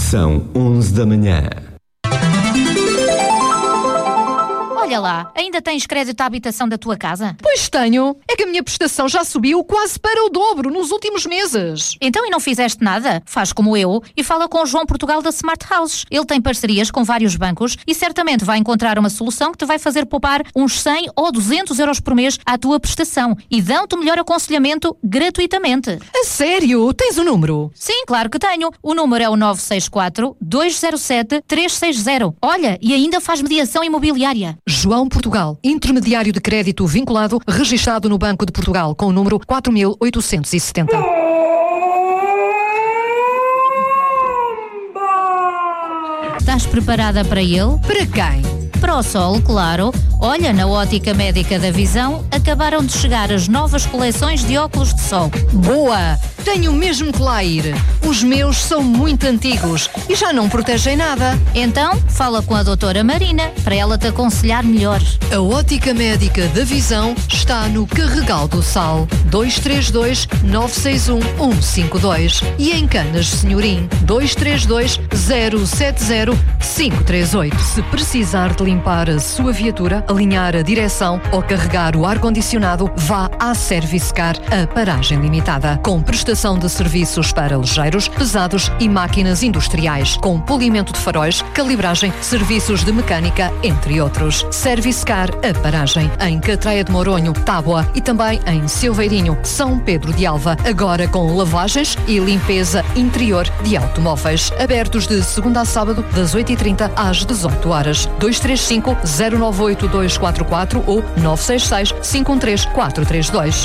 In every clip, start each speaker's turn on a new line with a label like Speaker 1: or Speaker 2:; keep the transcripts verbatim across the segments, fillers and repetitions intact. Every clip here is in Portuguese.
Speaker 1: São onze da manhã.
Speaker 2: Olha lá, ainda tens crédito à habitação da tua casa?
Speaker 3: Pois tenho. É que a minha prestação já subiu quase para o dobro nos últimos meses.
Speaker 2: Então e não fizeste nada? Faz como eu e fala com o João Portugal da Smart House. Ele tem parcerias com vários bancos e certamente vai encontrar uma solução que te vai fazer poupar uns cem ou duzentos euros por mês à tua prestação e dão-te o melhor aconselhamento gratuitamente.
Speaker 3: A sério? Tens o número?
Speaker 2: Sim, claro que tenho. O número é o nove seis quatro, dois zero sete, três seis zero. Olha, e ainda faz mediação imobiliária.
Speaker 3: João Portugal, intermediário de crédito vinculado, registado no Banco de Portugal, com o número quatro mil oitocentos e setenta.
Speaker 2: Estás preparada para ele?
Speaker 3: Para quem?
Speaker 2: Para o sol, claro. Olha, na Ótica Médica da Visão acabaram de chegar as novas coleções de óculos de sol.
Speaker 3: Boa! Tenho mesmo que lá ir. Os meus são muito antigos e já não protegem nada.
Speaker 2: Então, fala com a doutora Marina para ela te aconselhar melhor.
Speaker 3: A Ótica Médica da Visão está no Carregal do Sal, dois três dois, nove seis um, um cinco dois e em Canas Senhorim, dois três dois, zero sete zero, cinco três oito. Se precisar de limpar a sua viatura, alinhar a direção ou carregar o ar-condicionado, vá à Service Car, a paragem limitada, com prestação de serviços para ligeiros, pesados e máquinas industriais, com polimento de faróis, calibragem, serviços de mecânica, entre outros. Service Car, a paragem, em Catraia de Moronho, Tábua e também em Silveirinho, São Pedro de Alva, agora com lavagens e limpeza interior de automóveis, abertos de segunda a sábado, das oito e trinta às dezoito horas. dois três cinco, zero nove oito dois quatro quatro ou nove seis seis, cinco um três, quatro três dois.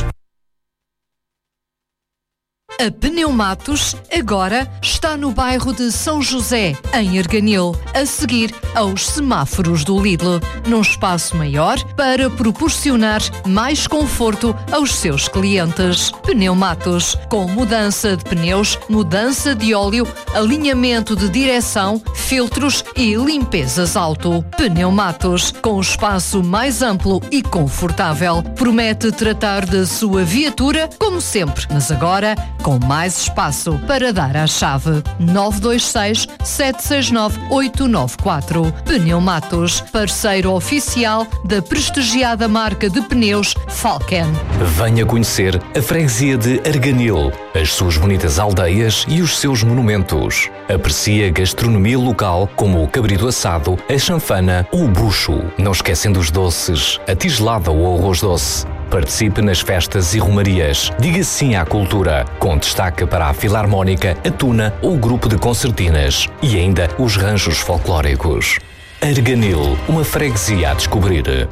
Speaker 3: A Pneumatos agora está no bairro de São José, em Arganil, a seguir aos semáforos do Lidl, num espaço maior para proporcionar mais conforto aos seus clientes. Pneumatos, com mudança de pneus, mudança de óleo, alinhamento de direção, filtros e limpezas auto. Pneumatos, com espaço mais amplo e confortável, promete tratar da sua viatura como sempre, mas agora com mais espaço para dar à chave. nove dois seis, sete seis nove, oito nove quatro. Pneumatos, parceiro oficial da prestigiada marca de pneus Falken.
Speaker 4: Venha conhecer a freguesia de Arganil, as suas bonitas aldeias e os seus monumentos. Aprecie a gastronomia local como o cabrito assado, a chanfana ou o bucho. Não esquecendo os doces, a tigelada ou o arroz doce. Participe nas festas e romarias. Diga sim à cultura, com destaque para a Filarmónica, a Tuna ou o grupo de concertinas. E ainda os ranchos folclóricos. Arganil, uma freguesia a descobrir.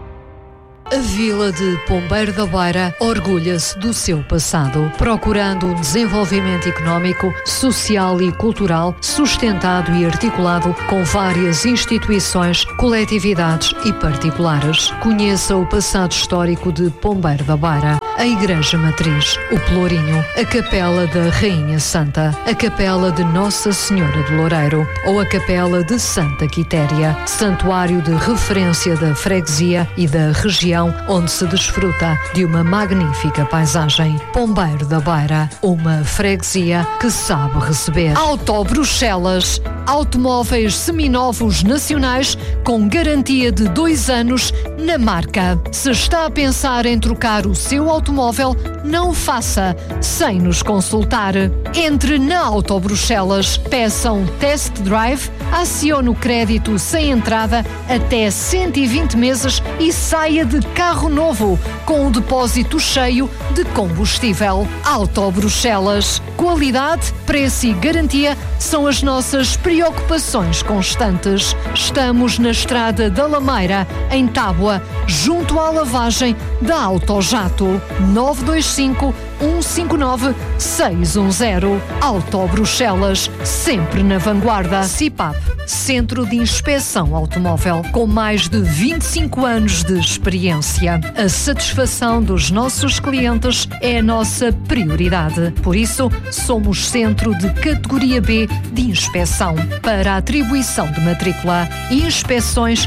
Speaker 3: A vila de Pombeiro da Beira orgulha-se do seu passado, procurando um desenvolvimento económico, social e cultural sustentado e articulado com várias instituições, coletividades e particulares. Conheça o passado histórico de Pombeiro da Beira, a Igreja Matriz, o Pelourinho, a Capela da Rainha Santa, a Capela de Nossa Senhora do Loureiro ou a Capela de Santa Quitéria, santuário de referência da freguesia e da região onde se desfruta de uma magnífica paisagem. Pombeiro da Beira, uma freguesia que sabe receber. Auto Bruxelas, automóveis seminovos nacionais com garantia de dois anos na marca. Se está a pensar em trocar o seu automóvel, não o faça sem nos consultar. Entre na Auto Bruxelas, peça um test drive, acione o crédito sem entrada até cento e vinte meses e saia de carro novo com o depósito cheio de combustível. Auto Bruxelas. Qualidade, preço e garantia são as nossas preocupações constantes. Estamos na Estrada da Lameira, em Tábua, junto à lavagem da Autojato. nove dois cinco, um cinco nove, seis um zero. Auto Bruxelas, sempre na vanguarda. C I P A P, Centro de Inspeção Automóvel, com mais de vinte e cinco anos de experiência. A satisfação dos nossos clientes é a nossa prioridade. Por isso, somos centro de categoria B de inspeção para a atribuição de matrícula e inspeções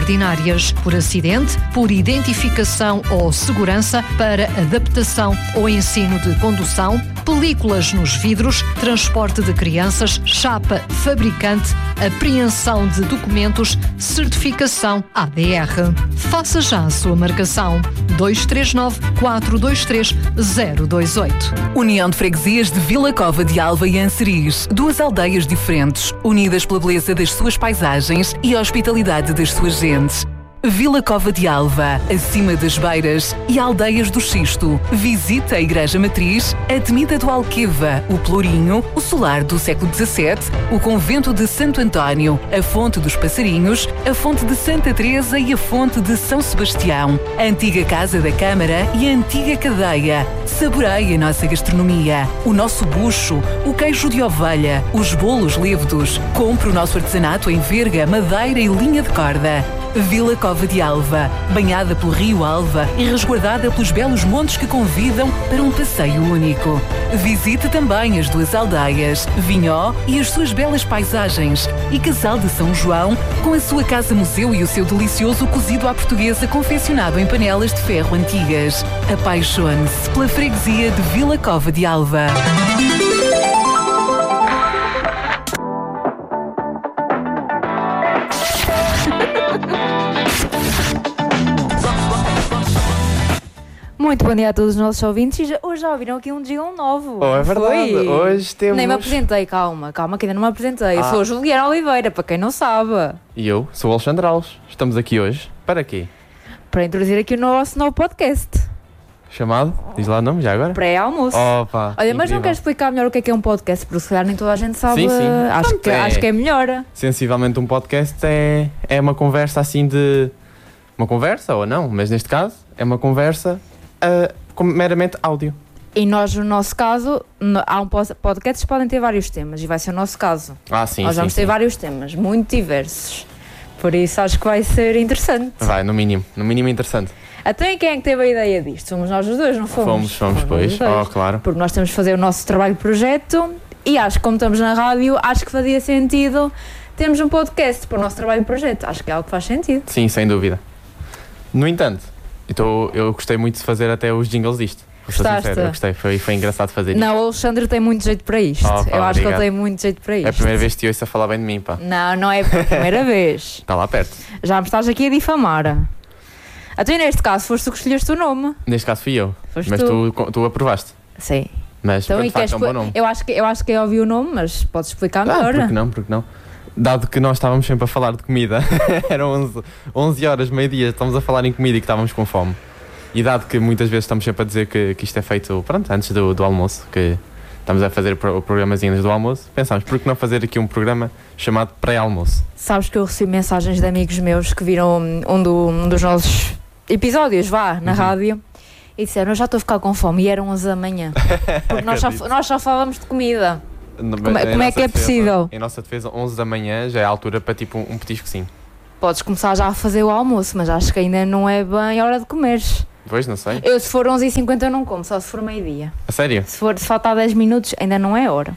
Speaker 3: extraordinárias por acidente, por identificação ou segurança, para adaptação ou ensino de condução, películas nos vidros, transporte de crianças, chapa fabricante, apreensão de documentos, certificação A D R. Faça já a sua marcação. dois três nove, quatro dois três, zero dois oito.
Speaker 1: União de Freguesias de Vila Cova de Alva e Anseriz. Duas aldeias diferentes, unidas pela beleza das suas paisagens e a hospitalidade das suas gentes. Vila Cova de Alva, acima das Beiras e Aldeias do Xisto. Visita a Igreja Matriz, a Temida do Alqueva, o Pelourinho, o Solar do século dezassete, o Convento de Santo António, a Fonte dos Passarinhos, a Fonte de Santa Teresa e a Fonte de São Sebastião, a antiga Casa da Câmara e a antiga Cadeia. Saboreie a nossa gastronomia, o nosso bucho, o queijo de ovelha, os bolos lévedos. Compre o nosso artesanato em verga, madeira e linha de corda. Vila Cova de Alva, banhada pelo Rio Alva e resguardada pelos belos montes que convidam para um passeio único. Visite também as duas aldeias, Vinhó e as suas belas paisagens, e Casal de São João, com a sua casa-museu e o seu delicioso cozido à portuguesa confeccionado em panelas de ferro antigas. Apaixone-se pela freguesia de Vila Cova de Alva.
Speaker 5: Muito bom dia a todos os nossos ouvintes. Hoje já ouviram aqui um jingle novo.
Speaker 6: Oh, é verdade.
Speaker 5: Foi?
Speaker 6: Hoje temos...
Speaker 5: Nem me apresentei, calma, calma que ainda não me apresentei.
Speaker 6: Ah.
Speaker 5: Sou a Juliana Oliveira, para quem não sabe.
Speaker 6: E eu sou o Alexandre Alves. Estamos aqui hoje. Para quê?
Speaker 5: Para introduzir aqui o nosso novo podcast.
Speaker 6: Chamado? Diz lá o nome já agora?
Speaker 5: Pré-almoço.
Speaker 6: Opa,
Speaker 5: Olha, mas
Speaker 6: incrível.
Speaker 5: não quero explicar melhor o que é que é um podcast, porque se calhar nem toda a gente sabe.
Speaker 6: Sim, sim.
Speaker 5: Acho,
Speaker 6: Pronto,
Speaker 5: que,
Speaker 6: é.
Speaker 5: acho que é melhor.
Speaker 6: Sensivelmente um podcast é, é uma conversa assim de... Uma conversa ou não, mas neste caso é uma conversa uh, com meramente áudio.
Speaker 5: E nós, no nosso caso, no- há um pod- podcasts que podem ter vários temas, e vai ser o nosso caso.
Speaker 6: Ah, sim,
Speaker 5: nós
Speaker 6: sim,
Speaker 5: vamos
Speaker 6: sim.
Speaker 5: ter vários temas, muito diversos. Por isso acho que vai ser interessante.
Speaker 6: Vai, no mínimo. No mínimo interessante.
Speaker 5: Até quem é que teve a ideia disto? Somos nós os dois, não fomos?
Speaker 6: Fomos, fomos,
Speaker 5: nós
Speaker 6: pois.
Speaker 5: os dois.
Speaker 6: Oh, claro.
Speaker 5: Porque nós temos que fazer o nosso trabalho de projeto e acho que como estamos na rádio, acho que fazia sentido termos um podcast para o nosso trabalho de projeto. Acho que é algo que faz sentido.
Speaker 6: Sim, sem dúvida. No entanto, eu, tô, eu gostei muito de fazer até os jingles disto. Vou ser
Speaker 5: Gostaste?
Speaker 6: sincero, eu gostei. Foi, foi engraçado fazer
Speaker 5: Não, o Alexandre tem muito jeito para isto.
Speaker 6: Oh, pá,
Speaker 5: Eu acho que
Speaker 6: obrigado.
Speaker 5: ele tem muito jeito para
Speaker 6: isto.
Speaker 5: isto.
Speaker 6: É a primeira vez que te ouço a falar bem de mim, pá.
Speaker 5: Não, não é a primeira vez.
Speaker 6: Está lá perto.
Speaker 5: Já me estás aqui a difamar. Até neste caso, foste tu que escolheste o nome.
Speaker 6: Neste caso fui eu.
Speaker 5: Foste
Speaker 6: Mas
Speaker 5: tu.
Speaker 6: tu, tu aprovaste.
Speaker 5: Sim.
Speaker 6: Mas
Speaker 5: Então,
Speaker 6: pronto,
Speaker 5: e
Speaker 6: de facto,
Speaker 5: queres
Speaker 6: é um bom
Speaker 5: pôr-
Speaker 6: nome.
Speaker 5: eu, acho que, eu acho que eu ouvi o nome, mas podes explicar
Speaker 6: Ah,
Speaker 5: melhor.
Speaker 6: porque não, porque não. Dado que nós estávamos sempre a falar de comida, eram onze, onze horas, meio-dia, estamos a falar em comida e que estávamos com fome. E dado que muitas vezes estamos sempre a dizer que, que isto é feito, pronto, antes do, do almoço, que estamos a fazer pro- o programazinho antes do almoço, pensámos, por que não fazer aqui um programa chamado pré-almoço?
Speaker 5: Sabes que eu recebi mensagens de amigos meus que viram um, do- um dos nossos episódios, vá, na
Speaker 6: Uhum.
Speaker 5: rádio, e disseram, eu já estou a ficar com fome, e eram onze da manhã. Porque nós só,
Speaker 6: Acredito.
Speaker 5: nós só falamos de comida.
Speaker 6: Como,
Speaker 5: Como é- como é que é possível?
Speaker 6: Em nossa defesa, onze da manhã já é a altura para tipo um, um petiscozinho.
Speaker 5: Podes começar já a fazer o almoço, mas acho que ainda não é bem a hora de comeres.
Speaker 6: Pois, não sei.
Speaker 5: Eu, se for onze e cinquenta, eu não como, só se for meio-dia.
Speaker 6: A sério?
Speaker 5: Se, for, se faltar dez minutos, ainda não é hora.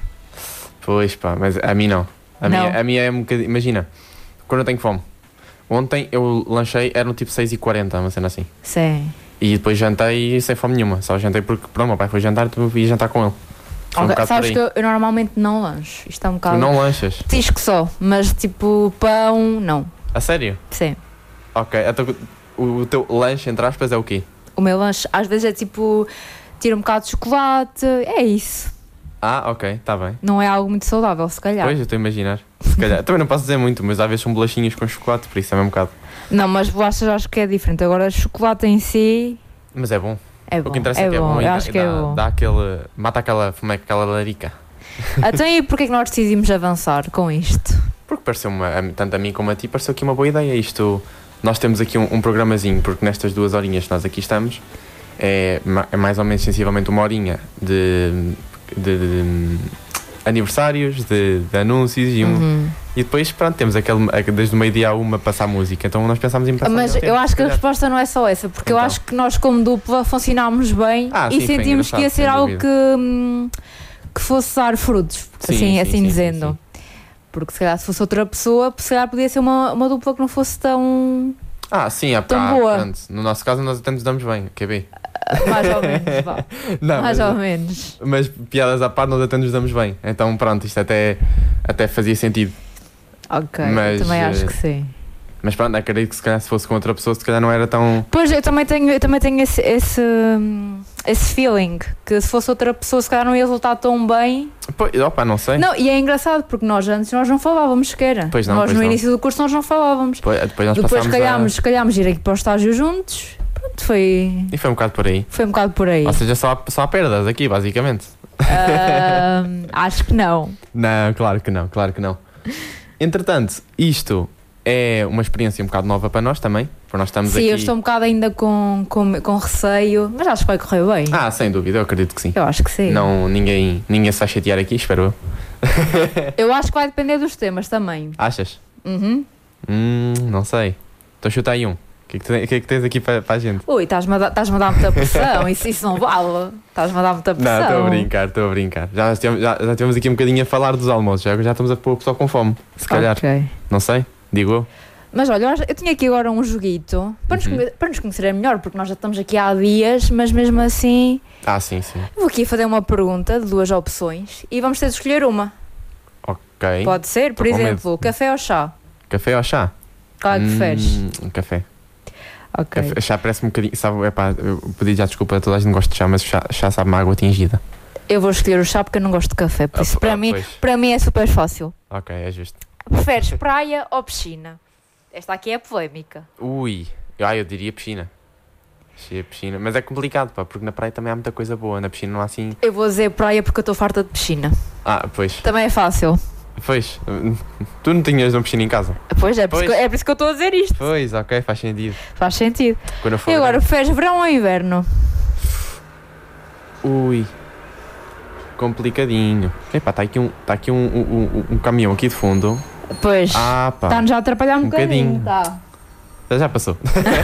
Speaker 6: Pois pá, mas a mim não. A,
Speaker 5: Não.
Speaker 6: Minha, a minha é um bocadinho. Imagina, quando eu tenho fome. Ontem eu lanchei, eram tipo seis e quarenta, uma cena assim.
Speaker 5: Sim.
Speaker 6: E depois jantei sem fome nenhuma. Só jantei porque, pronto, meu pai foi jantar e eu ia jantar com ele. Foi um
Speaker 5: Ok,
Speaker 6: bocado
Speaker 5: sabes
Speaker 6: por
Speaker 5: que
Speaker 6: aí.
Speaker 5: eu, eu normalmente não lancho. Isto é um
Speaker 6: Tu
Speaker 5: bocado.
Speaker 6: não lanchas?
Speaker 5: Petisco só, mas tipo pão, não.
Speaker 6: A sério?
Speaker 5: Sim.
Speaker 6: Ok, então o, o teu lanche, entre aspas, é o quê?
Speaker 5: O meu lanche às vezes é tipo tira um bocado de chocolate, é isso.
Speaker 6: Ah, ok, está bem.
Speaker 5: Não é algo muito saudável, se calhar.
Speaker 6: Pois, eu estou a imaginar. Se calhar. Também não posso dizer muito, mas às vezes são bolachinhas com chocolate, por isso é mesmo um bocado.
Speaker 5: Não, mas bolachas acho que é diferente. Agora chocolate em si
Speaker 6: Mas é bom.
Speaker 5: é bom.
Speaker 6: O que interessa
Speaker 5: é
Speaker 6: é que é bom. e
Speaker 5: Eu
Speaker 6: dá,
Speaker 5: acho
Speaker 6: e
Speaker 5: que é
Speaker 6: dá,
Speaker 5: bom.
Speaker 6: dá aquele. Mata aquela. Como é que aquela larica?
Speaker 5: Então e porquê que nós decidimos avançar com isto?
Speaker 6: Porque pareceu-me, a- tanto a mim como a ti, pareceu aqui uma boa ideia. Isto, nós temos aqui um, um programazinho, porque nestas duas horinhas que nós aqui estamos, é, ma- é mais ou menos sensivelmente uma horinha de, de, de- de aniversários, de, de anúncios e, um,
Speaker 5: Uhum.
Speaker 6: e depois, pronto, temos aquele, desde o meio-dia a uma passar música. Então nós pensámos em passar
Speaker 5: Mas
Speaker 6: ao tempo,
Speaker 5: eu acho
Speaker 6: se
Speaker 5: que a
Speaker 6: calhar.
Speaker 5: resposta não é só essa, porque eu
Speaker 6: Então.
Speaker 5: acho que nós como dupla funcionámos bem
Speaker 6: Ah,
Speaker 5: e
Speaker 6: sim, foi
Speaker 5: sentimos que ia
Speaker 6: engraçado,
Speaker 5: ser
Speaker 6: sem
Speaker 5: algo
Speaker 6: dúvida.
Speaker 5: que, hum, que fosse dar frutos,
Speaker 6: Sim,
Speaker 5: assim,
Speaker 6: sim,
Speaker 5: assim
Speaker 6: sim, sim,
Speaker 5: dizendo. Porque se calhar se fosse outra pessoa, se calhar podia ser uma, uma dupla que não fosse tão...
Speaker 6: Ah, sim, há,
Speaker 5: Tão
Speaker 6: há,
Speaker 5: boa.
Speaker 6: pronto, no nosso caso nós até nos damos bem, quer ver?
Speaker 5: Mais ou menos, vá.
Speaker 6: Não,
Speaker 5: Mais
Speaker 6: mas,
Speaker 5: ou menos.
Speaker 6: mas piadas à parte, nós até nos damos bem. Então pronto, isto até, até fazia sentido.
Speaker 5: Ok,
Speaker 6: Mas,
Speaker 5: eu também acho
Speaker 6: eh,
Speaker 5: que sim.
Speaker 6: Mas pronto, acredito que se calhar se fosse com outra pessoa, se calhar não era tão.
Speaker 5: Pois, eu também tenho, eu também tenho esse, esse, esse feeling, que se fosse outra pessoa se calhar não ia resultar tão bem.
Speaker 6: Pois, opa, não sei.
Speaker 5: Não, e é engraçado, porque nós antes nós não falávamos sequer.
Speaker 6: Pois não,
Speaker 5: nós
Speaker 6: pois
Speaker 5: no
Speaker 6: não.
Speaker 5: início do curso nós não falávamos.
Speaker 6: Depois, depois nós
Speaker 5: Depois
Speaker 6: passámos
Speaker 5: calhámos, calhámos ir aqui para o estágio juntos. Pronto, foi,
Speaker 6: a... E foi um bocado por aí.
Speaker 5: foi um bocado por aí.
Speaker 6: Ou seja, só há, só há perdas aqui, basicamente.
Speaker 5: Ahm, acho que não.
Speaker 6: Não, claro que não, claro que não. Entretanto, isto é uma experiência um bocado nova para nós também. Porque nós estamos
Speaker 5: Sim,
Speaker 6: aqui...
Speaker 5: eu estou um bocado ainda com, com, com receio, mas acho que vai correr bem.
Speaker 6: Ah, sem dúvida, eu acredito que sim.
Speaker 5: Eu acho que sim.
Speaker 6: Não, ninguém, ninguém se vai chatear aqui, espero eu.
Speaker 5: Eu acho que vai depender dos temas também.
Speaker 6: Achas?
Speaker 5: Uhum.
Speaker 6: Hum, não sei. Estou a chutar aí um. O que é que, te- o que é que tens aqui para, para a gente?
Speaker 5: Ui, estás-me a, dar- estás-me a dar muita pressão, isso, isso não vale. Estás-me a dar muita pressão.
Speaker 6: Não, estou a brincar, estou a brincar. Já estivemos, já, já tivemos aqui um bocadinho a falar dos almoços, já, já estamos a pôr o pessoal com fome. Se calhar,
Speaker 5: Ok.
Speaker 6: não sei, digo eu.
Speaker 5: Mas olha, eu, acho- eu tinha aqui agora um joguito para nos,
Speaker 6: Uhum.
Speaker 5: conhe- para nos conhecerem melhor, porque nós já estamos aqui há dias, mas mesmo assim
Speaker 6: Ah, sim, sim.
Speaker 5: vou aqui fazer uma pergunta de duas opções e vamos ter de escolher uma.
Speaker 6: Ok.
Speaker 5: Pode ser, por
Speaker 6: Tô com
Speaker 5: exemplo, café ou chá?
Speaker 6: Café ou chá?
Speaker 5: Qual é que preferes?
Speaker 6: Hum, um café.
Speaker 5: Ok.
Speaker 6: Café. Chá parece um bocadinho. Sabe, epá, eu pedi já desculpa a toda a gente que gosta de chá, mas chá, chá sabe uma água tingida.
Speaker 5: Eu vou escolher o chá porque eu não gosto de café, por isso
Speaker 6: Ah,
Speaker 5: para,
Speaker 6: ah,
Speaker 5: mim,
Speaker 6: pois.
Speaker 5: para mim é super fácil.
Speaker 6: Ok, é justo.
Speaker 5: Preferes praia ou piscina? Esta aqui é polémica.
Speaker 6: Ui, ah, eu diria piscina. Achei a piscina, mas é complicado, pá, porque na praia também há muita coisa boa, na piscina não há assim.
Speaker 5: Eu vou dizer praia porque eu estou farta de piscina.
Speaker 6: Ah, pois,
Speaker 5: Também é fácil.
Speaker 6: pois, tu não tinhas uma piscina em casa?
Speaker 5: Pois, é por, Isso,
Speaker 6: Pois.
Speaker 5: que, é por isso que eu estou a dizer isto.
Speaker 6: Pois, ok, faz sentido.
Speaker 5: Faz sentido.
Speaker 6: Quando eu for
Speaker 5: E agora,
Speaker 6: grande-
Speaker 5: preferes verão ou inverno?
Speaker 6: Ui, complicadinho. Epá, está aqui, um, tá aqui um, um, um, um caminhão aqui de fundo.
Speaker 5: Pois,
Speaker 6: Ah, pá,
Speaker 5: está-nos já a atrapalhar um,
Speaker 6: um
Speaker 5: bocadinho.
Speaker 6: bocadinho.
Speaker 5: Tá.
Speaker 6: já passou.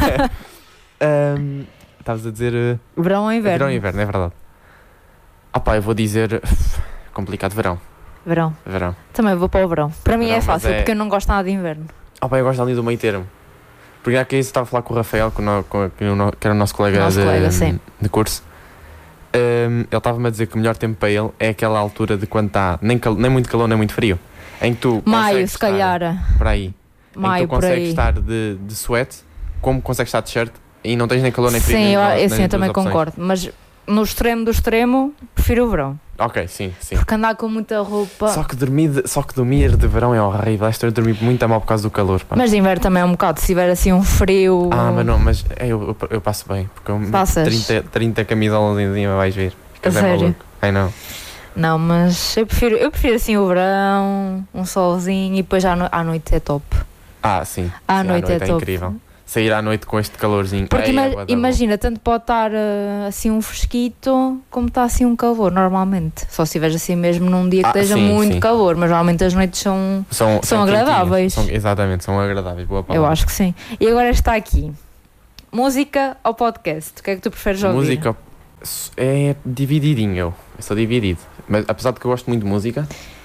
Speaker 6: Ahm, Estavas a dizer... uh,
Speaker 5: Verão ou inverno?
Speaker 6: Verão e inverno, é verdade. Ah pá, eu vou dizer... Complicado, verão.
Speaker 5: Verão.
Speaker 6: Verão.
Speaker 5: Também vou para o verão. Para mim
Speaker 6: Verão,
Speaker 5: é
Speaker 6: mas
Speaker 5: fácil,
Speaker 6: é-
Speaker 5: porque eu não gosto nada de inverno.
Speaker 6: Ah pá, eu gosto ali do meio termo. Porque há que isso estava a falar com o Rafael, com o no- com- que o no- que era o nosso colega,
Speaker 5: Nosso
Speaker 6: de,
Speaker 5: colega, sim.
Speaker 6: de curso. Ahm, ele estava-me a dizer que o melhor tempo para ele é aquela altura de quando está nem, cal- nem muito calor nem muito frio. Em que tu
Speaker 5: Maio,
Speaker 6: consegues
Speaker 5: se
Speaker 6: estar
Speaker 5: calhar.
Speaker 6: por aí.
Speaker 5: Maio,
Speaker 6: em que tu
Speaker 5: por
Speaker 6: consegues
Speaker 5: aí.
Speaker 6: estar de, de sweat, como consegues estar de shirt e não tens nem calor nem frio.
Speaker 5: Sim,
Speaker 6: nem
Speaker 5: eu,
Speaker 6: duas-
Speaker 5: eu,
Speaker 6: nem
Speaker 5: sim, eu
Speaker 6: duas
Speaker 5: também
Speaker 6: opções.
Speaker 5: concordo. Mas no extremo do extremo, prefiro o verão.
Speaker 6: Ok, sim, sim.
Speaker 5: Porque andar com muita roupa.
Speaker 6: Só que, dormir de, só que dormir de verão é horrível. Esta eu dormi muito a mal por causa do calor. Pá.
Speaker 5: Mas de inverno também é um bocado. Se tiver assim um frio.
Speaker 6: Ah, mas não, mas é, eu, eu, eu passo bem. Porque eu meto
Speaker 5: Passas?
Speaker 6: trinta, trinta camisolas em cima, vais ver. Fica
Speaker 5: A
Speaker 6: bem
Speaker 5: sério?
Speaker 6: maluco. Ai não.
Speaker 5: Não, mas eu prefiro, eu prefiro assim o verão, um solzinho e depois à, no- à noite é top.
Speaker 6: Ah, sim.
Speaker 5: À
Speaker 6: sim,
Speaker 5: noite é top.
Speaker 6: incrível. Sair à noite com este calorzinho.
Speaker 5: Porque
Speaker 6: Ei,
Speaker 5: ima-
Speaker 6: é bué da bom.
Speaker 5: imagina, tanto pode estar eh, assim um fresquito como está assim um calor, normalmente. Só se estiveres assim mesmo num dia que
Speaker 6: Ah,
Speaker 5: esteja
Speaker 6: sim,
Speaker 5: muito
Speaker 6: sim.
Speaker 5: calor, mas normalmente as noites são.
Speaker 6: São,
Speaker 5: são
Speaker 6: quentinhas.
Speaker 5: agradáveis.
Speaker 6: São- exatamente, são agradáveis. Boa palavra.
Speaker 5: Eu acho que sim. E agora está aqui: música ou podcast? O que é que tu preferes ouvir?
Speaker 6: Música é divididinho, eu. Eu sou dividido. Mas apesar de que eu gosto muito de música.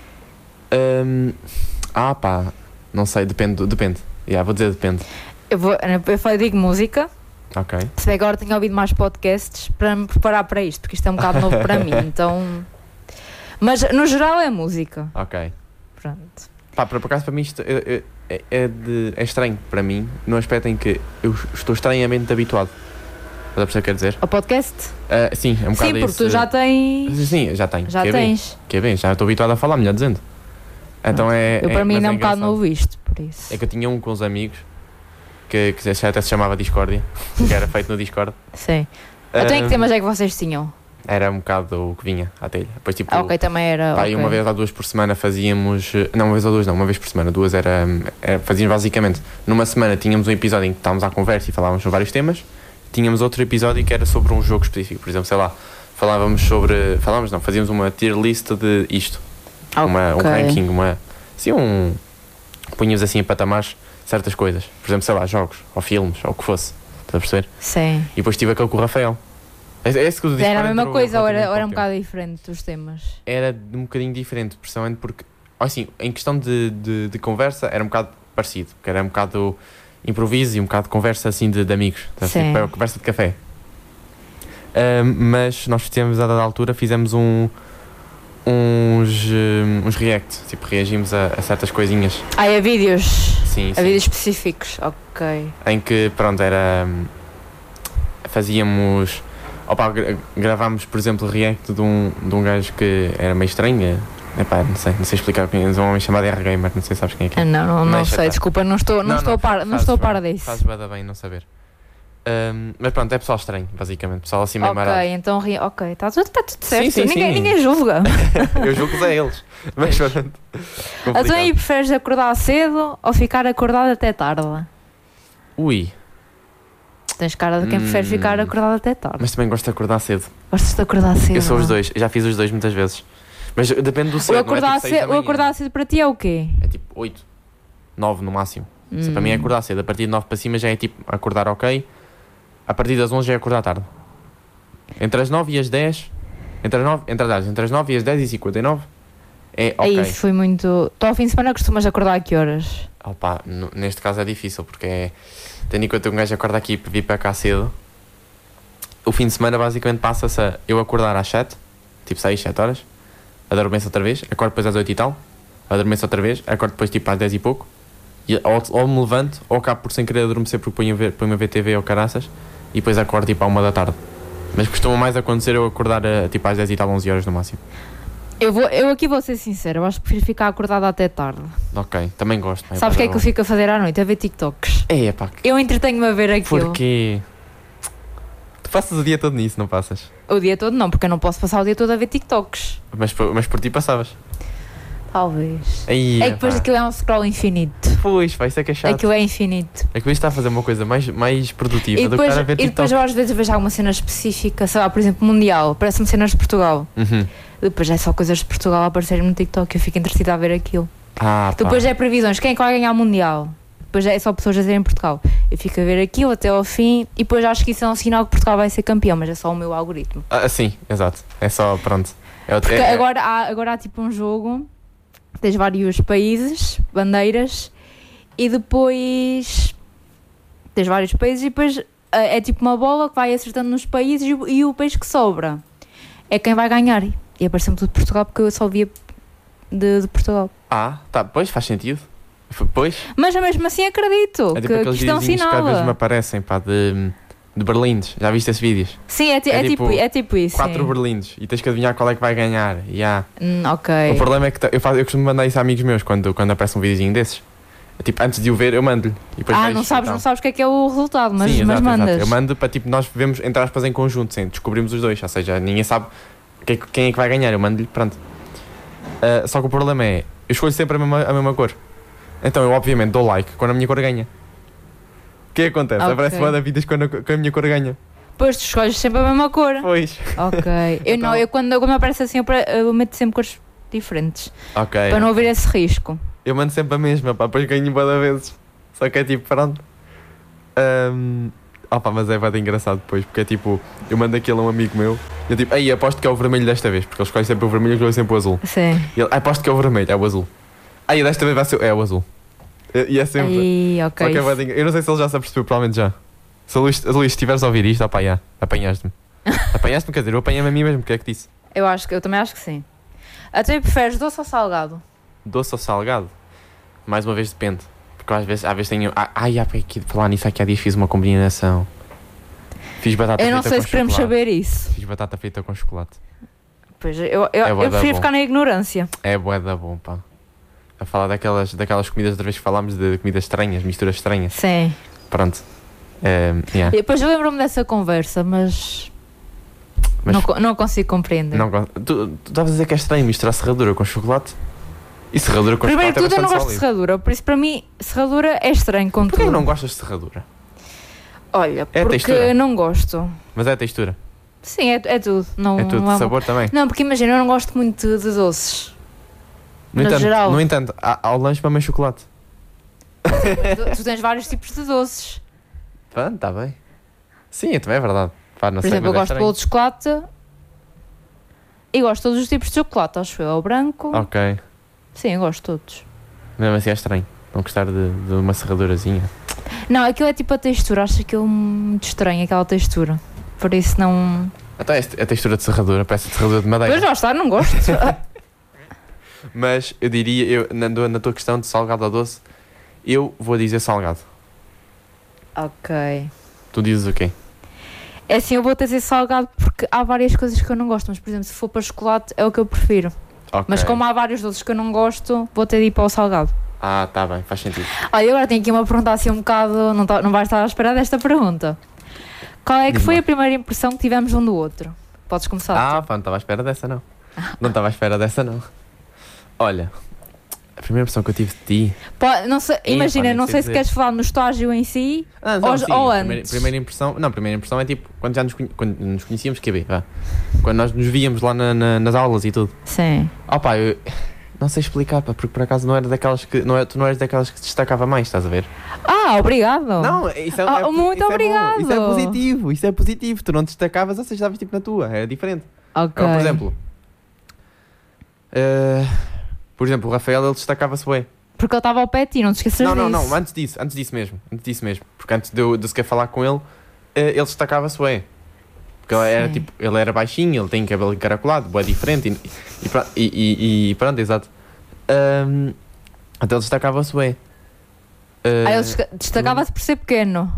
Speaker 6: hum, ah, pá. Não sei, depende. Depende. Yeah, vou dizer depende.
Speaker 5: Eu, vou, eu falei, digo música.
Speaker 6: Ok.
Speaker 5: Se bem que agora tenho ouvido mais podcasts para me preparar para isto, porque isto é um bocado novo para mim, então. Mas no geral é música.
Speaker 6: Ok.
Speaker 5: Pronto.
Speaker 6: Pá, por acaso para mim isto é, é, é de- é estranho para mim, no aspecto em que eu estou estranhamente habituado. Estás a perceber o que quer dizer?
Speaker 5: O podcast?
Speaker 6: Ah, sim, é um bocado
Speaker 5: Sim, porque
Speaker 6: esse-
Speaker 5: tu já tens.
Speaker 6: Sim, já tenho.
Speaker 5: Já
Speaker 6: que é bem,
Speaker 5: tens.
Speaker 6: que é bem, já estou habituado a falar, melhor dizendo. Então é.
Speaker 5: Eu
Speaker 6: é-
Speaker 5: para mim
Speaker 6: mas
Speaker 5: ainda é um bocado
Speaker 6: engraçado.
Speaker 5: novo isto, por isso.
Speaker 6: É que eu tinha um com os amigos que, que já até se chamava Discordia, que era feito no Discord.
Speaker 5: Sim. Então em que
Speaker 6: Ah,
Speaker 5: temas é que vocês tinham?
Speaker 6: Era um bocado o que vinha à telha. Depois, tipo,
Speaker 5: Ah, ok, também era.
Speaker 6: pá, e
Speaker 5: ok.
Speaker 6: uma vez ou duas por semana fazíamos. Não, uma vez ou duas, não, uma vez por semana, duas era. era fazíamos basicamente. Numa semana tínhamos um episódio em que estávamos à conversa e falávamos sobre vários temas. Tínhamos outro episódio que era sobre um jogo específico. Por exemplo, sei lá, falávamos sobre. Falávamos, não, fazíamos uma tier list de isto. Uma, um
Speaker 5: Ok.
Speaker 6: ranking, uma. Assim, um. Punhamos assim em patamares certas coisas. Por exemplo, sei lá, jogos, ou filmes, ou o que fosse. Estás a perceber?
Speaker 5: Sim.
Speaker 6: E depois tive aquele com o Rafael. Esse, esse que o do
Speaker 5: Era a
Speaker 6: Discord
Speaker 5: mesma
Speaker 6: entrou
Speaker 5: coisa ou era,
Speaker 6: relativamente
Speaker 5: ou era um
Speaker 6: pouco tempo.
Speaker 5: bocado diferente dos temas?
Speaker 6: Era um bocadinho diferente, principalmente porque, assim, em questão de, de, de conversa, era um bocado parecido, porque era um bocado improviso e um bocado de conversa assim de, de amigos, estás a
Speaker 5: Sim.
Speaker 6: perceber? Conversa de café. Uh, mas nós fizemos, a dada altura, fizemos um, uns, uh, uns react, tipo, reagimos a, a certas coisinhas.
Speaker 5: Ah, é vídeos?
Speaker 6: Sim,
Speaker 5: A
Speaker 6: sim.
Speaker 5: vídeos específicos, ok.
Speaker 6: Em que, pronto, era... Fazíamos... Opa, gra- gravámos, por exemplo, react de um, de um gajo que era meio estranho. Epá, não sei, não sei explicar quem é. Um homem chamado R Gamer, não sei se sabes quem é que é.
Speaker 5: Ah, não, não, não
Speaker 6: Deixa
Speaker 5: sei,
Speaker 6: estar.
Speaker 5: desculpa, não estou, não estou a par, não
Speaker 6: fazes
Speaker 5: estou a
Speaker 6: bem,
Speaker 5: par disso.
Speaker 6: Fazes bué da bem não saber. Um, mas pronto, é pessoal estranho, basicamente. Pessoal assim meio
Speaker 5: Ok,
Speaker 6: marado.
Speaker 5: então, ri- ok, está tudo, tá tudo certo,
Speaker 6: Sim, sim,
Speaker 5: ninguém,
Speaker 6: sim.
Speaker 5: ninguém julga.
Speaker 6: Eu julgo a eles. Mas pronto.
Speaker 5: Então aí preferes acordar cedo ou ficar acordado até tarde?
Speaker 6: Ui,
Speaker 5: Tens cara de quem prefere
Speaker 6: Hum.
Speaker 5: ficar acordado até tarde.
Speaker 6: mas também gosto de acordar cedo.
Speaker 5: Gostas de acordar cedo?
Speaker 6: Eu sou os
Speaker 5: não?
Speaker 6: dois, já fiz os dois muitas vezes. Mas depende do
Speaker 5: O
Speaker 6: cedo,
Speaker 5: acordar,
Speaker 6: não é tipo seis da
Speaker 5: cedo, o
Speaker 6: manhã.
Speaker 5: acordar cedo para ti é o quê?
Speaker 6: É tipo oito, nove no máximo. Se Para mim é
Speaker 5: Hum.
Speaker 6: acordar cedo. A partir de nove para cima já é tipo acordar ok. A partir das onze já é acordar tarde. Entre as nove e as dez... Entre as nove, entre as, entre as nove e as dez e cinquenta e nove é
Speaker 5: É
Speaker 6: ok.
Speaker 5: isso, foi muito... Tu ao fim de semana costumas acordar a que horas?
Speaker 6: Opa, no- neste caso é difícil porque é... Tendo em conta que um gajo acorda aqui para vir para cá cedo. O fim de semana basicamente passa-se a eu acordar às sete, tipo seis, sete horas, adormeço outra vez, acordo depois às oito e tal, adormeço outra vez, acordo depois tipo às dez e pouco, e ou, ou me levanto ou acabo por sem querer adormecer porque ponho a ver, ponho a ver T V ou caraças, e depois acordo tipo à uma da tarde. Mas costuma mais acontecer eu acordar a, tipo às dez e tal, onze horas no máximo.
Speaker 5: Eu, vou, eu aqui vou ser sincera, eu acho que prefiro ficar acordada até tarde.
Speaker 6: Ok, também gosto.
Speaker 5: Sabes o que é que eu fico a fazer à noite? A ver TikToks.
Speaker 6: É, pá,
Speaker 5: Eu entretenho-me a ver aquilo.
Speaker 6: porquê? Tu passas o dia todo nisso, não passas?
Speaker 5: O dia todo não, porque eu não posso passar o dia todo a ver TikToks.
Speaker 6: Mas, por- mas por ti passavas.
Speaker 5: Talvez.
Speaker 6: Aí,
Speaker 5: É que depois
Speaker 6: pá.
Speaker 5: aquilo é um scroll infinito.
Speaker 6: Pois, vai ser que é chato.
Speaker 5: Aquilo é infinito.
Speaker 6: É que hoje está a fazer uma coisa mais, mais produtiva
Speaker 5: E
Speaker 6: do que
Speaker 5: depois,
Speaker 6: estar a ver
Speaker 5: e depois
Speaker 6: TikTok.
Speaker 5: eu às vezes vejo alguma cena específica, sei lá, por exemplo, Mundial, parece-me cenas de Portugal.
Speaker 6: Uhum.
Speaker 5: Depois é só coisas de Portugal a aparecerem no TikTok, eu fico entretida a ver aquilo.
Speaker 6: Ah, pá.
Speaker 5: Depois é previsões, quem é que vai ganhar o Mundial? Depois é só pessoas a dizer em Portugal. Eu fico a ver aquilo até ao fim e depois acho que isso é um sinal que Portugal vai ser campeão, mas é só o meu algoritmo.
Speaker 6: Ah, sim, exato. É só, pronto. É outro,
Speaker 5: Porque
Speaker 6: é,
Speaker 5: agora há, agora há tipo um jogo, tens vários países, bandeiras, e depois tens vários países e depois ah, é tipo uma bola que vai acertando nos países e, o- e o país que sobra é quem vai ganhar. E apareceu-me tudo de Portugal porque eu só via de, de Portugal.
Speaker 6: Ah, tá, pois, faz sentido. F- Pois.
Speaker 5: Mas mesmo assim acredito
Speaker 6: É
Speaker 5: que,
Speaker 6: tipo
Speaker 5: que
Speaker 6: aqueles
Speaker 5: isto é um
Speaker 6: videozinhos que às vezes me
Speaker 5: sinal.
Speaker 6: aparecem, pá, de, de berlindes. Já viste esses vídeos?
Speaker 5: Sim, é, ti-
Speaker 6: É
Speaker 5: é
Speaker 6: tipo
Speaker 5: tipo, é tipo isso.
Speaker 6: Quatro
Speaker 5: sim.
Speaker 6: berlindes. E tens que adivinhar qual é que vai ganhar. E há.
Speaker 5: Hum, ok.
Speaker 6: O problema é que ta- eu, faço, eu costumo mandar isso a amigos meus quando, quando aparece um videozinho desses. É tipo, antes de o ver, eu mando-lhe. E depois
Speaker 5: Ah,
Speaker 6: vejo
Speaker 5: não
Speaker 6: e
Speaker 5: sabes,
Speaker 6: tal.
Speaker 5: não sabes o que é que é o resultado, mas,
Speaker 6: Sim,
Speaker 5: mas
Speaker 6: exato, exato.
Speaker 5: mandas.
Speaker 6: Eu mando para tipo, nós vemos, entre aspas, em conjunto, sim, descobrimos os dois, ou seja, ninguém sabe quem, quem é que vai ganhar, eu mando-lhe, pronto. Ah, só que o problema é, eu escolho sempre a mesma, a mesma cor. Então eu obviamente dou like quando a minha cor ganha. O que é que acontece?
Speaker 5: Ok.
Speaker 6: Aparece uma da vidas quando a, quando a minha cor ganha.
Speaker 5: Pois tu escolhes sempre a mesma cor.
Speaker 6: Pois.
Speaker 5: Ok. Eu
Speaker 6: Então-
Speaker 5: não, eu quando, quando me aparece assim, eu, pre- eu meto sempre cores diferentes.
Speaker 6: Ok.
Speaker 5: Para não haver esse risco.
Speaker 6: Eu mando sempre a mesma, pá, depois ganho bué de vezes. Só que é tipo, pronto. Um, opa, mas é bem engraçado depois, porque é tipo, eu mando aquilo a um amigo meu, e eu tipo, aí aposto que é o vermelho desta vez, porque ele escolhe sempre o vermelho e eu escolho sempre o azul.
Speaker 5: Sim.
Speaker 6: E ele, "Ah, aposto que é o vermelho, é o azul. Aí desta vez vai ser, é o azul. E, e é sempre.
Speaker 5: Aí,
Speaker 6: Só
Speaker 5: ok.
Speaker 6: que é bué de engra- eu não sei se ele já se apercebeu, provavelmente já. Se o Luís, Luís, se estiveres a ouvir isto, opa, já, apanhaste-me. Apanhaste-me, quer dizer, eu apanhei-me a mim mesmo, o que é que disse?
Speaker 5: Eu acho que eu também acho que sim. Até preferes doce ou salgado?
Speaker 6: Doce ou salgado? Mais uma vez depende. Porque às vezes, às vezes tenho. Ah, ai, há aqui de falar nisso, aqui há dias fiz uma combinação. Fiz batata
Speaker 5: Eu
Speaker 6: frita
Speaker 5: não sei
Speaker 6: com
Speaker 5: se queremos
Speaker 6: chocolate.
Speaker 5: saber isso.
Speaker 6: Fiz batata frita com chocolate.
Speaker 5: Pois, eu, eu,
Speaker 6: É bué
Speaker 5: eu
Speaker 6: da
Speaker 5: prefiro
Speaker 6: bom.
Speaker 5: ficar na ignorância.
Speaker 6: É bué da bom, pá. A falar daquelas, daquelas comidas, outra vez que falámos de comidas estranhas, misturas estranhas.
Speaker 5: Sim.
Speaker 6: Pronto. É, yeah.
Speaker 5: E depois eu lembro-me dessa conversa, mas,
Speaker 6: Mas
Speaker 5: não, co- não consigo compreender.
Speaker 6: não, gosto- tu tu estavas a dizer que é estranho misturar serradura com chocolate? E serradura com
Speaker 5: Primeiro de
Speaker 6: chocolate
Speaker 5: tudo, eu
Speaker 6: é
Speaker 5: não
Speaker 6: bastante
Speaker 5: gosto de
Speaker 6: sólido.
Speaker 5: serradura, por isso para mim, serradura é estranho com
Speaker 6: Porquê
Speaker 5: tudo.
Speaker 6: que não gostas de serradura?
Speaker 5: Olha,
Speaker 6: É a
Speaker 5: porque
Speaker 6: textura?
Speaker 5: não gosto.
Speaker 6: Mas é a textura.
Speaker 5: Sim, é, é tudo. Não,
Speaker 6: É tudo
Speaker 5: não
Speaker 6: de sabor também.
Speaker 5: Não, porque imagina, eu não gosto muito de, de doces.
Speaker 6: No
Speaker 5: no
Speaker 6: entanto,
Speaker 5: geral.
Speaker 6: no entanto há, há o lanche para mais chocolate.
Speaker 5: Mas tu tens vários tipos de doces.
Speaker 6: Pronto, está bem. Sim, também é verdade. Pá, não
Speaker 5: Por
Speaker 6: sei,
Speaker 5: exemplo, eu
Speaker 6: mas é
Speaker 5: gosto de bolo de chocolate e gosto de todos os tipos de chocolate, acho eu. É o branco.
Speaker 6: estranho. Ok.
Speaker 5: Sim, eu gosto de todos.
Speaker 6: Mesmo assim é estranho. Não gostar de, de uma serradurazinha.
Speaker 5: Não, aquilo é tipo a textura, acho aquilo muito estranho, aquela textura. Por isso não...
Speaker 6: Até a textura de serradura, parece serradura de madeira.
Speaker 5: Pois já está, não gosto.
Speaker 6: Mas eu diria, eu, na, na tua questão de salgado ou doce, eu vou dizer salgado.
Speaker 5: Ok.
Speaker 6: Tu dizes o quê?
Speaker 5: É assim, eu vou dizer salgado porque há várias coisas que eu não gosto, mas por exemplo, se for para chocolate é o que eu prefiro.
Speaker 6: Okay.
Speaker 5: Mas como há vários doces que eu não gosto, vou ter de ir para o salgado.
Speaker 6: Ah, tá bem, faz sentido.
Speaker 5: Olha, agora tenho aqui uma pergunta assim um bocado, não, tá, não vais estar à espera desta pergunta. Qual é que foi a primeira impressão que tivemos um do outro? Podes começar.
Speaker 6: Ah, pá, não estava à espera dessa não. Não estava à espera dessa não. Olha, a primeira impressão que eu tive de ti...
Speaker 5: Pode, não sei,
Speaker 6: Ih,
Speaker 5: imagina,
Speaker 6: pá,
Speaker 5: não
Speaker 6: sei
Speaker 5: sei se
Speaker 6: dizer.
Speaker 5: queres falar no estágio em si
Speaker 6: Ah, não,
Speaker 5: ou,
Speaker 6: sim,
Speaker 5: ou
Speaker 6: a
Speaker 5: antes.
Speaker 6: primeira, primeira impressão... Não, a primeira impressão é tipo, quando já nos, conhe- quando nos conhecíamos, que vá. Quando nós nos víamos lá na- na- nas aulas e tudo.
Speaker 5: Sim.
Speaker 6: Oh pá, eu não sei explicar, pá, porque por acaso não era daquelas que... Não é, tu não eras daquelas que se destacava mais, estás a ver?
Speaker 5: Ah, obrigado.
Speaker 6: Não, isso é,
Speaker 5: Ah,
Speaker 6: é,
Speaker 5: muito
Speaker 6: isso é bom,
Speaker 5: obrigado.
Speaker 6: isso é positivo, isso é positivo. Tu não te destacavas, ou seja, estavas tipo na tua, era diferente.
Speaker 5: Ok.
Speaker 6: Agora, por exemplo... eh, por exemplo, o Rafael, ele destacava-se bem.
Speaker 5: Porque ele estava ao pé de ti, não te esqueças
Speaker 6: Não, não,
Speaker 5: disso.
Speaker 6: não, antes disso, antes disso mesmo, antes disso mesmo. Porque antes de eu, de eu sequer falar com ele, eh, ele destacava-se bem. Porque ele era
Speaker 5: Sim.
Speaker 6: tipo, ele era baixinho, ele tem cabelo encaracolado, bué diferente e, e, pra- e, e, e pronto, exato. Ahm, então ele destacava-se bem.
Speaker 5: Ah,
Speaker 6: Ah,
Speaker 5: ele desca- destacava-se por ser pequeno.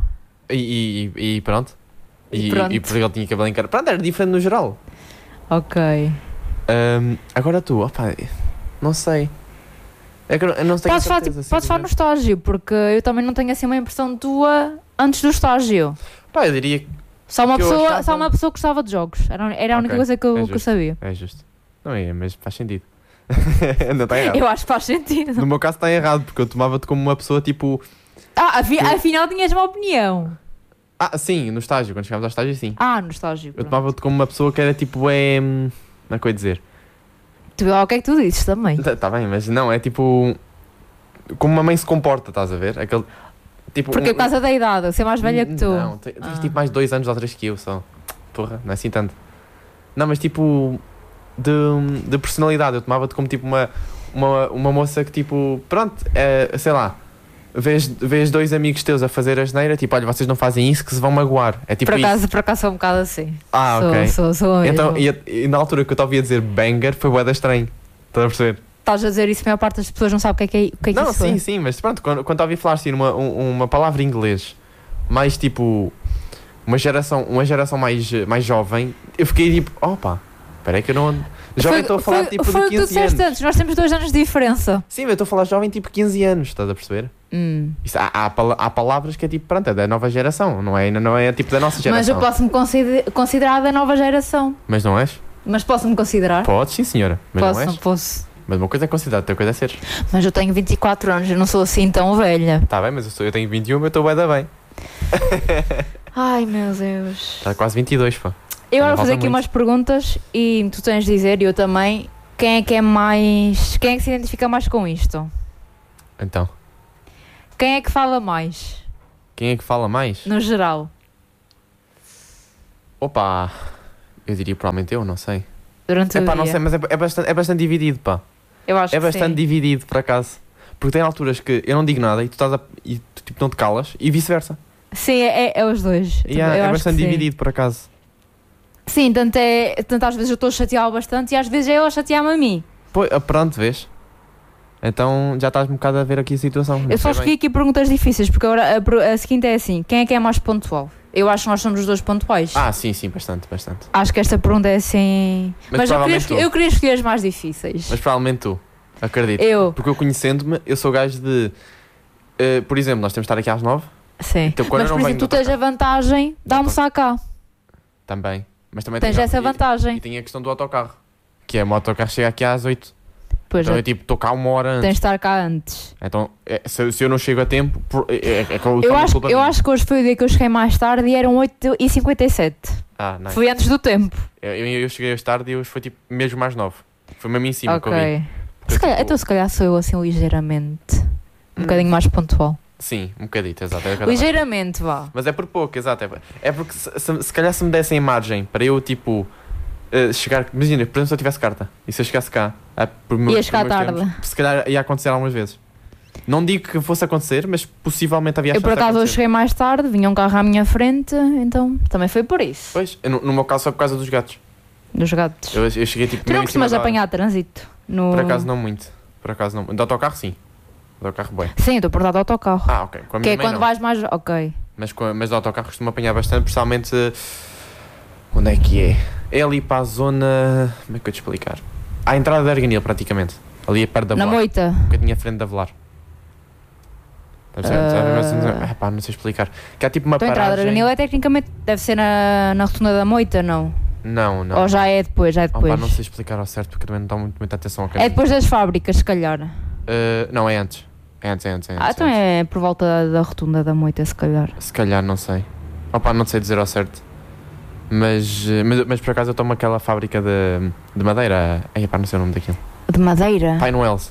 Speaker 6: e, e, e pronto.
Speaker 5: E
Speaker 6: E,
Speaker 5: pronto.
Speaker 6: e porque ele tinha cabelo encaracol. Pronto, era diferente no geral.
Speaker 5: Ok.
Speaker 6: Ahm, agora tu, opá, não sei. É que eu não tenho
Speaker 5: Podes falar,
Speaker 6: certeza,
Speaker 5: tipo, podes falar no
Speaker 6: simplesmente.
Speaker 5: estágio, porque eu também não tenho assim uma impressão tua antes do estágio.
Speaker 6: Pá, eu diria que
Speaker 5: Só uma,
Speaker 6: Que eu
Speaker 5: pessoa,
Speaker 6: achava-
Speaker 5: só uma pessoa que gostava de jogos. Era, era a única
Speaker 6: Ok,
Speaker 5: coisa que eu,
Speaker 6: é
Speaker 5: que eu
Speaker 6: justo.
Speaker 5: sabia.
Speaker 6: é justo. Não é, mas faz sentido. Não está errado.
Speaker 5: Eu acho que faz sentido.
Speaker 6: No meu caso está errado, porque eu tomava-te como uma pessoa tipo...
Speaker 5: Ah, afi-
Speaker 6: Eu-
Speaker 5: afinal tinhas uma opinião.
Speaker 6: Ah, sim, no estágio, quando chegámos ao estágio, sim.
Speaker 5: Ah, no estágio.
Speaker 6: Eu
Speaker 5: pronto.
Speaker 6: tomava-te como uma pessoa que era tipo, é... hum, Como é que eu ia dizer?
Speaker 5: Tu vê lá o que é que tu dizes também.
Speaker 6: Tá, tá bem, mas não, é tipo... Como uma mãe se comporta, estás a ver? Aquele... Tipo,
Speaker 5: Porque é
Speaker 6: um-
Speaker 5: por causa da idade, eu ser mais velha que tu.
Speaker 6: Não, te- tens
Speaker 5: Ah.
Speaker 6: tipo mais dois anos ou três que eu só. Porra, não é assim tanto. Não, mas tipo... De, de personalidade, eu tomava-te como tipo uma... Uma, uma moça que tipo... Pronto, é, sei lá... Vês, vês dois amigos teus a fazer a asneira, tipo, olha, vocês não fazem isso que se vão magoar. É tipo
Speaker 5: Por
Speaker 6: isso.
Speaker 5: acaso, por acaso sou um bocado assim.
Speaker 6: Ah,
Speaker 5: sou,
Speaker 6: ok.
Speaker 5: sou, sou a
Speaker 6: Então,
Speaker 5: mesma.
Speaker 6: e, e na altura que eu te ouvia dizer banger, foi bué da estranho. Estás a perceber?
Speaker 5: Estás a dizer isso, a maior parte das pessoas não sabe o que é que, é, o que, é que
Speaker 6: Não,
Speaker 5: isso
Speaker 6: sim,
Speaker 5: é.
Speaker 6: sim, mas pronto, quando, quando te ouvi falar assim uma, um- uma palavra em inglês, mais tipo, uma geração, uma geração mais, mais jovem, eu fiquei tipo, opa, espera aí que eu não... Jovem estou a falar
Speaker 5: foi,
Speaker 6: tipo
Speaker 5: foi
Speaker 6: de
Speaker 5: o que tu
Speaker 6: quinze anos.
Speaker 5: disseste antes, nós temos dois anos de diferença.
Speaker 6: Sim, mas eu estou a falar jovem tipo quinze anos, estás a perceber?
Speaker 5: Hum.
Speaker 6: Isso, há, há, pala- há palavras que é tipo, pronto, é da nova geração, não é, ainda não é tipo da nossa geração.
Speaker 5: Mas eu posso-me consider- considerar da nova geração.
Speaker 6: Mas não és?
Speaker 5: Mas posso-me considerar?
Speaker 6: Podes, sim senhora, mas
Speaker 5: posso,
Speaker 6: não
Speaker 5: não
Speaker 6: és?
Speaker 5: posso.
Speaker 6: Mas uma coisa é considerar, outra coisa é seres.
Speaker 5: Mas eu tenho vinte e quatro anos, eu não sou assim tão velha.
Speaker 6: Tá bem, mas eu, sou, eu tenho vinte e um, eu estou bué da bem.
Speaker 5: Ai meu Deus.
Speaker 6: Está quase vinte e dois, pá.
Speaker 5: Eu
Speaker 6: Ainda
Speaker 5: vou fazer
Speaker 6: falta
Speaker 5: aqui
Speaker 6: muito.
Speaker 5: umas perguntas e tu tens de dizer, e eu também, quem é que é mais. Quem é que se identifica mais com isto?
Speaker 6: Então,
Speaker 5: Quem é que fala mais,
Speaker 6: quem é que fala mais?
Speaker 5: no geral?
Speaker 6: Opa, eu diria provavelmente eu, não sei.
Speaker 5: Durante
Speaker 6: É
Speaker 5: o
Speaker 6: pá,
Speaker 5: dia?
Speaker 6: não sei, mas é, é, bastante, é bastante dividido, pá.
Speaker 5: Eu acho
Speaker 6: É
Speaker 5: que
Speaker 6: bastante
Speaker 5: sim.
Speaker 6: dividido, por acaso. Porque tem alturas que eu não digo nada e tu estás a, e tu tipo, não te calas e vice-versa.
Speaker 5: Sim, é, é os dois.
Speaker 6: E é,
Speaker 5: Eu
Speaker 6: é
Speaker 5: acho
Speaker 6: bastante
Speaker 5: que sim.
Speaker 6: dividido, por acaso.
Speaker 5: Sim, tanto, é, tanto às vezes eu estou a chateá-lo bastante e às vezes é eu a chatear-me a mim.
Speaker 6: Pô, ah, pronto, vês? Então já estás um bocado a ver aqui a situação.
Speaker 5: Eu só
Speaker 6: Sei
Speaker 5: escolhi
Speaker 6: bem.
Speaker 5: aqui perguntas difíceis, porque agora a, per- a seguinte é assim: quem é que é mais pontual? Eu acho que nós somos os dois pontuais.
Speaker 6: Ah, sim, sim, bastante, bastante.
Speaker 5: Acho que esta pergunta é assim.
Speaker 6: Mas
Speaker 5: Mas, eu, queria,
Speaker 6: provavelmente
Speaker 5: escolher-
Speaker 6: tu.
Speaker 5: eu queria escolher as mais difíceis.
Speaker 6: Mas provavelmente tu, acredito.
Speaker 5: Eu,
Speaker 6: Porque eu conhecendo-me, eu sou gajo de... eh, por exemplo, nós temos de estar aqui às nove,
Speaker 5: sim.
Speaker 6: Então, quando
Speaker 5: Mas
Speaker 6: eu
Speaker 5: por
Speaker 6: não
Speaker 5: exemplo, tu
Speaker 6: venho do
Speaker 5: tens a vantagem de almoçar cá.
Speaker 6: também. Mas também
Speaker 5: Tens
Speaker 6: tenho-
Speaker 5: essa
Speaker 6: e-
Speaker 5: vantagem.
Speaker 6: E tem a questão do autocarro. Que é, o autocarro chega aqui às oito.
Speaker 5: Pois
Speaker 6: Então
Speaker 5: é,
Speaker 6: eu tipo, estou cá uma hora
Speaker 5: tens
Speaker 6: antes.
Speaker 5: de estar cá antes.
Speaker 6: Então, é, se, se eu não chego a tempo, por- é, é, é com
Speaker 5: Eu
Speaker 6: com
Speaker 5: acho,
Speaker 6: culpa
Speaker 5: eu
Speaker 6: minha.
Speaker 5: acho que hoje foi o dia que eu cheguei mais tarde e eram oito e cinquenta e sete.
Speaker 6: Ah, não.
Speaker 5: Foi antes do tempo.
Speaker 6: Eu, eu, eu cheguei hoje tarde e hoje foi tipo mesmo mais nove. Foi mesmo em cima que eu vi.
Speaker 5: Ok.
Speaker 6: Porque,
Speaker 5: Se calhar,
Speaker 6: tipo,
Speaker 5: então se calhar sou eu assim ligeiramente. Um
Speaker 6: Hum.
Speaker 5: bocadinho mais pontual.
Speaker 6: Sim, um bocadito, exato. é cada-
Speaker 5: Ligeiramente, vá.
Speaker 6: Mas é por pouco, exato. É, é porque se, se, se calhar se me dessem margem para eu tipo eh, chegar. Imagina, por exemplo, se eu tivesse carta e se eu chegasse cá. ah, por meu-
Speaker 5: Ias
Speaker 6: por
Speaker 5: cá
Speaker 6: meus
Speaker 5: tarde.
Speaker 6: tempos, se calhar ia acontecer algumas vezes. Não digo que fosse acontecer, mas possivelmente havia
Speaker 5: Eu por
Speaker 6: chance de
Speaker 5: acaso hoje
Speaker 6: acontecer.
Speaker 5: cheguei mais tarde, vinha um carro à minha frente, então também foi por isso.
Speaker 6: Pois, eu, no, no meu caso foi por causa dos gatos.
Speaker 5: Dos gatos.
Speaker 6: Eu, eu cheguei tipo
Speaker 5: Tu não
Speaker 6: mesmo em cima
Speaker 5: costumas
Speaker 6: da hora.
Speaker 5: apanhar trânsito? No...
Speaker 6: Por acaso não muito. Por acaso não. De autocarro sim. De autocarro bem.
Speaker 5: Sim, eu estou por dar de autocarro.
Speaker 6: Ah, ok. Com a
Speaker 5: que
Speaker 6: minha
Speaker 5: é
Speaker 6: mãe
Speaker 5: quando
Speaker 6: não.
Speaker 5: vais mais. Ok.
Speaker 6: Mas, com a, mas de autocarro costumo apanhar bastante, principalmente. eh, Onde é que é? É ali para a zona. Como é que eu te explicar? À entrada da Arganil, praticamente. Ali é perto da
Speaker 5: Na
Speaker 6: Velar.
Speaker 5: moita.
Speaker 6: Um bocadinho à frente da Velar. Estás a ver?
Speaker 5: Ah.
Speaker 6: Estás a ver? Ah, pá, não sei explicar. Que há tipo uma
Speaker 5: A tua entrada da
Speaker 6: paragem.
Speaker 5: Arganil é tecnicamente. Deve ser na, na rotunda da moita, não?
Speaker 6: Não, não.
Speaker 5: Ou já é depois? Já é
Speaker 6: Oh, pá,
Speaker 5: depois?
Speaker 6: não sei explicar ao certo porque também não dá muito, muita atenção ao
Speaker 5: É
Speaker 6: caminho.
Speaker 5: depois das fábricas, se calhar.
Speaker 6: Uh, não, é antes. É antes, é antes. É antes
Speaker 5: Ah, então
Speaker 6: antes.
Speaker 5: é por volta da, da rotunda da moita, se calhar.
Speaker 6: Se calhar, não sei. Opa, não sei dizer ao certo. Mas, eh, mas, mas por acaso eu tomo aquela fábrica de, de madeira. Ai, pá, não sei o nome daquilo.
Speaker 5: De madeira?
Speaker 6: Pai Noels.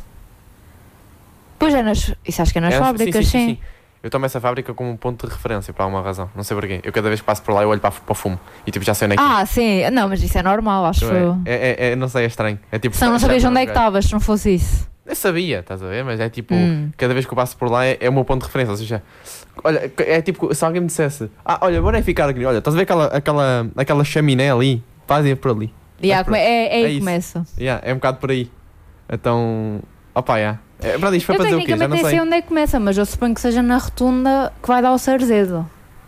Speaker 5: Pois é, nas, isso acho que é nas
Speaker 6: É,
Speaker 5: fábricas, sim.
Speaker 6: Eu tomo essa fábrica como um ponto de referência por alguma razão. Não sei porquê. Eu cada vez que passo por lá eu olho para, para o fumo. E tipo, já sei onde é que
Speaker 5: Ah, sim. Não, mas isso é normal, acho eu.
Speaker 6: é. É, é, é, não sei, é estranho. É tipo.
Speaker 5: Se não
Speaker 6: já
Speaker 5: sabias
Speaker 6: não
Speaker 5: onde é que
Speaker 6: joguei.
Speaker 5: estavas, se não fosse isso.
Speaker 6: Eu sabia, estás a ver? Mas é tipo,
Speaker 5: Hum.
Speaker 6: cada vez que eu passo por lá é, é o meu ponto de referência. Ou seja, olha, é tipo, se alguém me dissesse, ah, olha, bora é ficar aqui, olha, estás a ver aquela, aquela, aquela chaminé ali? Fazem por ali.
Speaker 5: Yeah,
Speaker 6: pronto.
Speaker 5: come- é, é aí
Speaker 6: É
Speaker 5: que
Speaker 6: isso.
Speaker 5: começa.
Speaker 6: Yeah, é um bocado por aí. Então, opá, yeah. É, verdade, isto foi
Speaker 5: Eu
Speaker 6: para dizer o quê? Já
Speaker 5: tecnicamente
Speaker 6: não
Speaker 5: nem
Speaker 6: sei.
Speaker 5: sei onde é que começa, mas eu suponho que seja na rotunda que vai dar ao Sarzedo.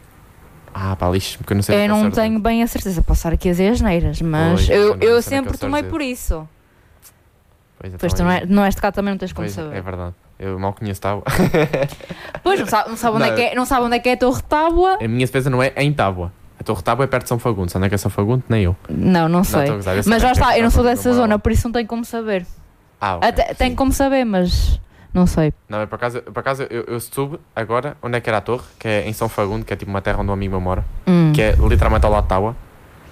Speaker 6: Ah, pá, lixo, porque eu não sei.
Speaker 5: Eu
Speaker 6: onde é
Speaker 5: não
Speaker 6: que é o
Speaker 5: tenho bem a certeza, posso estar aqui a dizer asneiras, mas
Speaker 6: Pois,
Speaker 5: eu,
Speaker 6: eu não
Speaker 5: eu
Speaker 6: sei onde é que é
Speaker 5: sempre
Speaker 6: o
Speaker 5: tomei
Speaker 6: Sarzedo.
Speaker 5: por isso.
Speaker 6: Pois,
Speaker 5: Pois tu
Speaker 6: então
Speaker 5: não,
Speaker 6: é,
Speaker 5: é, não és de cá também, não tens como
Speaker 6: pois,
Speaker 5: saber.
Speaker 6: é verdade. Eu mal conheço Tábua.
Speaker 5: Pois, não sabe, não, sabe onde
Speaker 6: Não.
Speaker 5: é que é, não sabe onde é que é a Torre Tábua?
Speaker 6: A minha defesa não é em Tábua. A Torre Tábua é perto de São Fagundes. Onde é que é São Fagundes? Nem eu.
Speaker 5: Não, não
Speaker 6: Não,
Speaker 5: sei.
Speaker 6: estou a gozar, eu sei
Speaker 5: Mas
Speaker 6: onde
Speaker 5: já
Speaker 6: é que é
Speaker 5: está, eu não
Speaker 6: São
Speaker 5: sou
Speaker 6: Fagundes,
Speaker 5: dessa
Speaker 6: eu moro
Speaker 5: zona,
Speaker 6: lá.
Speaker 5: por isso não tenho como saber.
Speaker 6: Ah, ok.
Speaker 5: Até, tenho
Speaker 6: sim.
Speaker 5: como saber, mas não sei.
Speaker 6: Não, por acaso, por acaso eu, eu soube agora onde é que era a torre, que é em São Fagundo, que é tipo uma terra onde um amigo meu mora,
Speaker 5: Hum.
Speaker 6: que é literalmente ao lado de Tábua.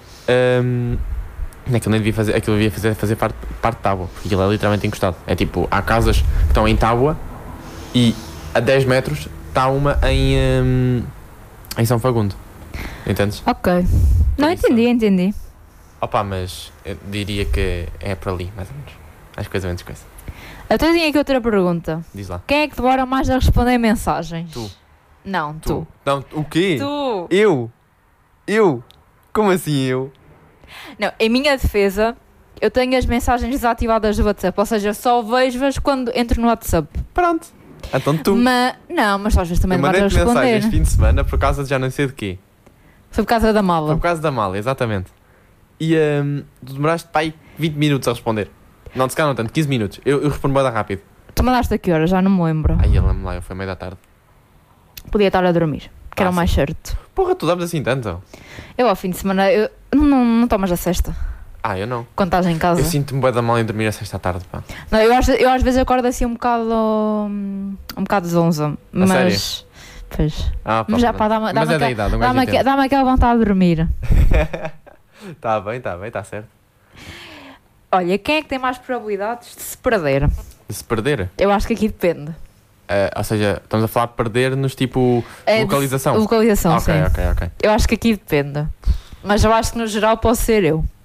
Speaker 6: Um, aquilo nem devia fazer, aquilo devia fazer, fazer parte, parte de Tábua, porque aquilo é literalmente encostado. É tipo, há casas que estão em Tábua e a dez metros está uma em, um, em São Fagundo. Entendes?
Speaker 5: Ok. Não,
Speaker 6: isso.
Speaker 5: entendi, entendi.
Speaker 6: Opa, mas eu diria que é por ali, mais ou menos. Acho que coisa menos coisa.
Speaker 5: Até tinha aqui outra pergunta.
Speaker 6: Diz lá.
Speaker 5: Quem é que demora mais a responder mensagens?
Speaker 6: Tu.
Speaker 5: Não, tu.
Speaker 6: Não, o quê?
Speaker 5: Tu.
Speaker 6: Eu? Eu? Como assim eu?
Speaker 5: Não, em minha defesa, eu tenho as mensagens desativadas do WhatsApp, ou seja, só vejo-as quando entro no WhatsApp.
Speaker 6: Pronto. Então tu.
Speaker 5: Mas, não, mas às vezes também
Speaker 6: Eu
Speaker 5: demoras a
Speaker 6: mandei-te
Speaker 5: responder.
Speaker 6: mensagens este fim de semana por causa de já não sei de quê.
Speaker 5: Foi por causa da
Speaker 6: Foi
Speaker 5: mala.
Speaker 6: por causa da mala, exatamente. E hum, tu demoraste para aí vinte minutos a responder. Não, se calhar não tanto, quinze minutos. Eu, eu respondo bem rápido.
Speaker 5: Tu mandaste a que hora? Já não me lembro.
Speaker 6: Aí ele me lá, eu foi meio da tarde.
Speaker 5: Podia estar a dormir, que era
Speaker 6: Ah,
Speaker 5: o mais certo.
Speaker 6: Porra, tu dás assim tanto?
Speaker 5: Eu ao fim de semana, eu, não, não, não tomas a cesta
Speaker 6: Ah, eu não.
Speaker 5: quando estás em casa.
Speaker 6: Eu sinto-me bem da mal em dormir a sexta tarde, pá.
Speaker 5: Não, eu, às, eu às vezes acordo assim um bocado hum, um bocado zonza. Mas
Speaker 6: sério?
Speaker 5: pois,
Speaker 6: Ah, pá,
Speaker 5: mas já
Speaker 6: pronto.
Speaker 5: pá, dá-me
Speaker 6: Mas
Speaker 5: dá-me
Speaker 6: é da
Speaker 5: aquela,
Speaker 6: idade, um
Speaker 5: dá-me
Speaker 6: gajo
Speaker 5: aque- dá-me aquela vontade de dormir.
Speaker 6: Está bem, está bem, está certo.
Speaker 5: Olha, quem é que tem mais probabilidades de se perder?
Speaker 6: De se perder?
Speaker 5: Eu acho que aqui depende.
Speaker 6: Ah, ou seja, estamos a falar de perder nos tipo
Speaker 5: É de-
Speaker 6: localização.
Speaker 5: Localização,
Speaker 6: ok,
Speaker 5: sim.
Speaker 6: ok, ok.
Speaker 5: Eu acho que aqui depende. Mas eu acho que no geral posso ser eu.